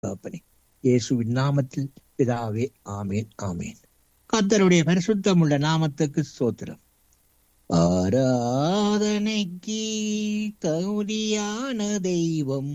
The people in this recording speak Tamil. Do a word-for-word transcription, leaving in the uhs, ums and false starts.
தகப்பனே, இயேசுவின் நாமத்தில் பிதாவே, ஆமேன் ஆமேன். கர்த்தருடைய பரிசுத்தமுள்ள நாமத்துக்கு ஸ்தோத்திரம். ஆராதனைக்கு தகுதியான தெய்வம்